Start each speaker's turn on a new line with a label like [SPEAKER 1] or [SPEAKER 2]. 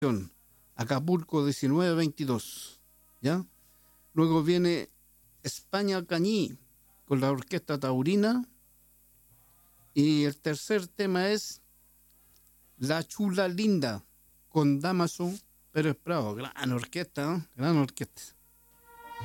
[SPEAKER 1] Acapulco 1922, ¿ya? Luego viene España Cañí con la Orquesta Taurina. Y el tercer tema es La Chula Linda con Damaso Pérez Prado. Gran orquesta, ¿eh? Gran orquesta.